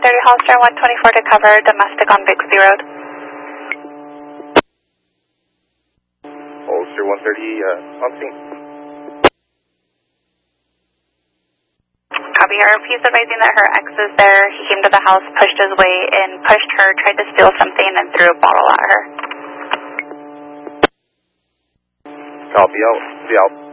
130 Hollister 124 to cover domestic on Bixby Road. Hollister 130 on scene. Copy her. He's advising that her ex is there. He came to the house, pushed his way in, pushed her, tried to steal something, and threw a bottle at her. Copy out. See out.